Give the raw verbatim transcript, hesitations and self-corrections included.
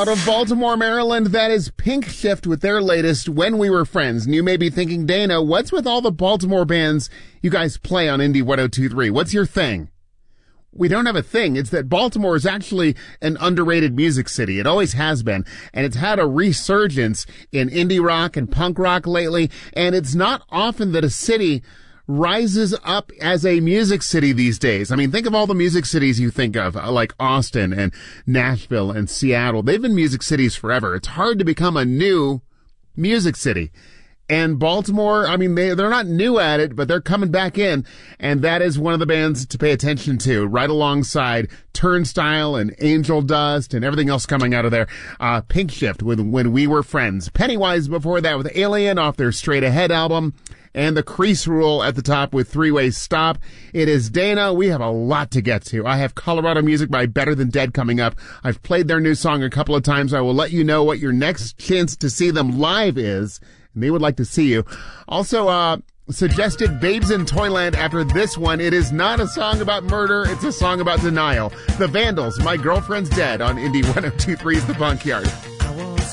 Out of Baltimore, Maryland, that is Pink Shift with their latest When We Were Friends. And you may be thinking, Dana, what's with all the Baltimore bands you guys play on Indie one oh two point three? What's your thing? We don't have a thing. It's that Baltimore is actually an underrated music city. It always has been. And it's had a resurgence in indie rock and punk rock lately. And it's not often that a city rises up as a music city these days. I mean, think of all the music cities you think of, like Austin and Nashville and Seattle. They've been music cities forever. It's hard to become a new music city. And Baltimore, I mean, they, they're not new at it, but they're coming back in. And that is one of the bands to pay attention to, right alongside Turnstile and Angel Dust and everything else coming out of there. Uh, Pink Shift with When We Were Friends. Pennywise before that with Alien off their Straight Ahead album. And the Crease Rule at the top with Three-Way Stop. It is Dana. We have a lot to get to. I have Colorado Music by Better Than Dead coming up. I've played their new song a couple of times. I will let you know what your next chance to see them live is. And they would like to see you. Also, uh, suggested Babes in Toyland after this one. It is not a song about murder. It's a song about denial. The Vandals, My Girlfriend's Dead on Indie one oh two point three's The Bunkyard.